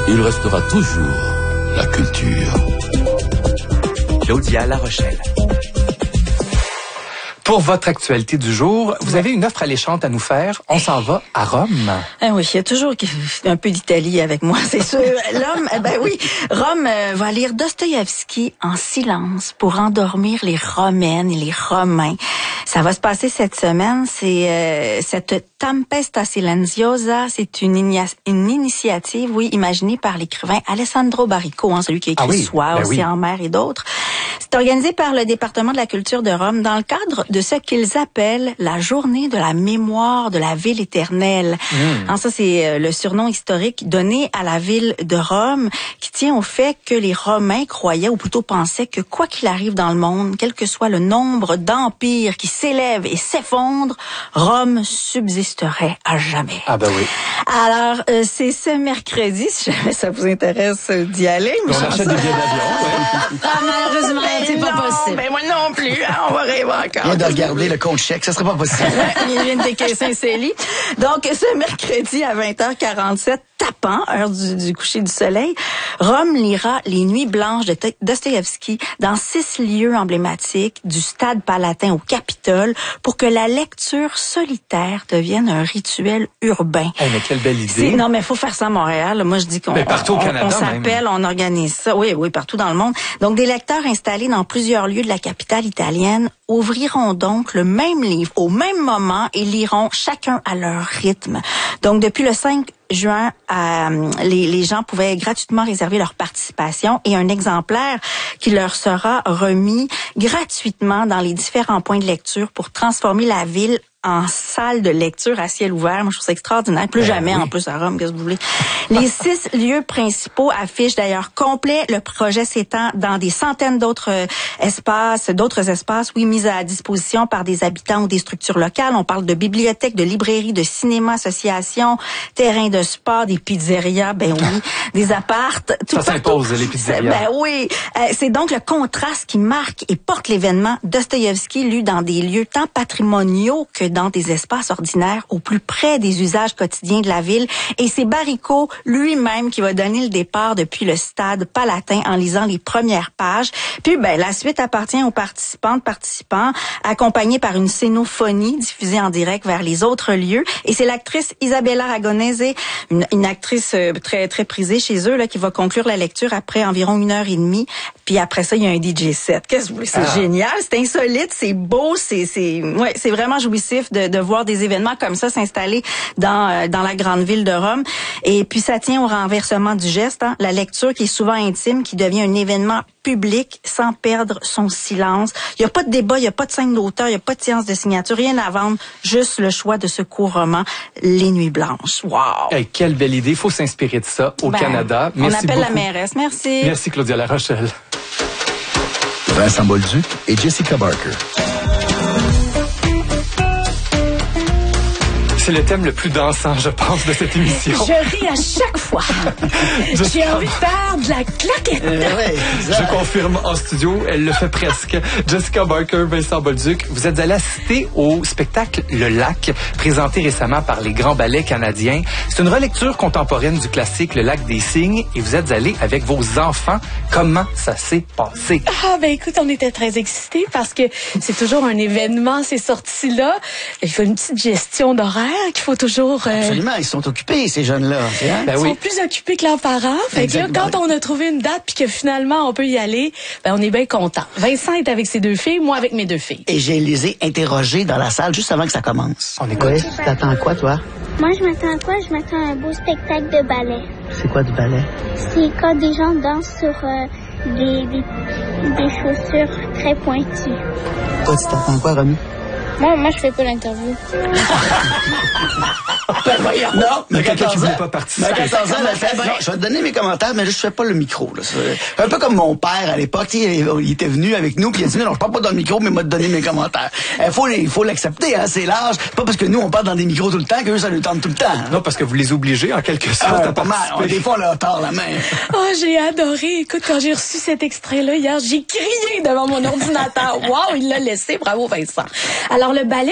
il restera toujours la culture. Claudia La Rochelle. Pour votre actualité du jour, vous avez une offre alléchante à nous faire. On s'en va à Rome. Ah oui, il y a toujours un peu d'Italie avec moi, c'est sûr. Rome va lire Dostoïevski en silence pour endormir les Romaines et les Romains. Ça va se passer cette semaine. C'est cette Tempesta Silenziosa, c'est une initiative, imaginée par l'écrivain Alessandro Baricco, celui qui a écrit Soi, Océan, Mer et d'autres. C'est organisé par le département de la culture de Rome dans le cadre de ce qu'ils appellent la journée de la mémoire de la ville éternelle. Alors ça, c'est le surnom historique donné à la ville de Rome qui tient au fait que les Romains croyaient, ou plutôt pensaient, que quoi qu'il arrive dans le monde, quel que soit le nombre d'empires qui s'élèvent et s'effondrent, Rome subsisterait à jamais. Ah ben oui. Alors, c'est ce mercredi, si jamais ça vous intéresse d'y aller. On achète des billets d'avion. Malheureusement, c'est pas possible. Ben moi non plus, on va rêver encore. Viens de regarder le compte chèque, ça serait pas possible. Il vient de décaisser un CELI. Donc, ce mercredi à 20h47, tapant, heure du coucher du soleil, Rome lira Les Nuits blanches de Dostoïevski dans 6 lieux emblématiques du Stade Palatin au Capitole pour que la lecture solitaire devienne un rituel urbain. Hey, mais quelle belle idée. Non, mais il faut faire ça à Montréal. Moi, je dis qu'on partout au Canada, on s'appelle, on organise ça. Oui, partout dans le monde. Donc, des lecteurs installés dans plusieurs lieux de la capitale italienne ouvriront donc le même livre au même moment et liront chacun à leur rythme. Donc, depuis le 5 juin, les gens pouvaient gratuitement réserver leur participation et un exemplaire qui leur sera remis gratuitement dans les différents points de lecture pour transformer la ville en salle de lecture à ciel ouvert. Moi, je trouve ça extraordinaire. Plus jamais, en plus, à Rome, qu'est-ce que vous voulez. Les 6 lieux principaux affichent d'ailleurs complet. Le projet s'étend dans des centaines d'autres espaces, mis à disposition par des habitants ou des structures locales. On parle de bibliothèques, de librairies, de cinéma, associations, terrains de sport, des pizzerias, des appartes. Ça s'impose, les pizzerias. C'est donc le contraste qui marque et porte l'événement Dostoïevski lu dans des lieux tant patrimoniaux que dans des espaces ordinaires au plus près des usages quotidiens de la ville. Et c'est Baricco lui-même qui va donner le départ depuis le Stade Palatin en lisant les premières pages. Puis, la suite appartient aux participants, accompagnés par une scénophonie diffusée en direct vers les autres lieux. Et c'est l'actrice Isabella Ragonese, une actrice très, très prisée chez eux, là, qui va conclure la lecture après environ 1h30. Puis après ça, il y a un DJ set. Qu'est-ce que vous voulez? C'est génial, c'est insolite, c'est beau, c'est vraiment jouissif de voir des événements comme ça s'installer dans la grande ville de Rome. Et puis ça tient au renversement du geste, la lecture qui est souvent intime, qui devient un événement public sans perdre son silence. Il n'y a pas de débat, il n'y a pas de scène d'auteur, il n'y a pas de séance de signature, rien à vendre, juste le choix de ce court roman, Les Nuits blanches. Wow! Hey, quelle belle idée, il faut s'inspirer de ça au Canada. Merci on appelle beaucoup. La mairesse, merci. Merci Claudia La Rochelle. Vincent Bolduc et Jessica Barker. C'est le thème le plus dansant, je pense, de cette émission. Je ris à chaque fois. J'ai envie de faire de la claquette. Je confirme en studio, elle le fait presque. Jessica Barker, Vincent Bolduc, vous êtes allés assister au spectacle Le Lac, présenté récemment par les Grands Ballets canadiens. C'est une relecture contemporaine du classique Le Lac des Cygnes et vous êtes allés avec vos enfants. Comment ça s'est passé? Écoute, on était très excités parce que c'est toujours un événement, ces sorties-là. Il faut une petite gestion d'horaire qu'il faut toujours... Absolument, ils sont occupés, ces jeunes-là. Ils sont plus occupés que leurs parents. Fait que là, quand on a trouvé une date puis que finalement on peut y aller, on est bien content. Vincent est avec ses 2 filles, moi avec mes 2 filles. Et j'ai les ai interrogés dans la salle juste avant que ça commence. On écoute. Oui, t'attends à quoi, toi? Moi, je m'attends à quoi? Je m'attends à un beau spectacle de ballet. C'est quoi du ballet? C'est quand des gens dansent sur des chaussures très pointues. Toi, tu t'attends à quoi, Romy? Moi, je fais pas l'interview. Non, mais quelqu'un qui voulait pas participer. Mais 14 ans, elle a fait, non, je vais te donner mes commentaires, mais je fais pas le micro. Là. Un peu comme mon père à l'époque, il était venu avec nous, puis il a dit, non, je parle pas dans le micro, mais il m'a donné mes commentaires. Il faut l'accepter, c'est large. Pas parce que nous, on parle dans des micros tout le temps, qu'eux, ça nous tente tout le temps. Non, parce que vous les obligez, en quelque sorte, à pas mal. participer. Des fois, on leur tord la main. J'ai adoré. Écoute, quand j'ai reçu cet extrait-là hier, j'ai crié devant mon ordinateur. Wow, il l'a laissé. Bravo, Vincent. Alors, le ballet